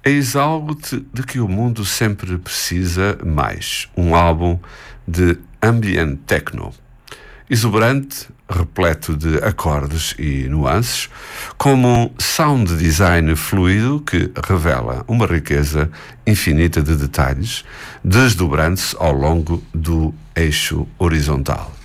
Eis algo de que o mundo sempre precisa mais. Um álbum de ambient techno. Exuberante, repleto de acordes e nuances, como um sound design fluido que revela uma riqueza infinita de detalhes, desdobrando-se ao longo do eixo horizontal.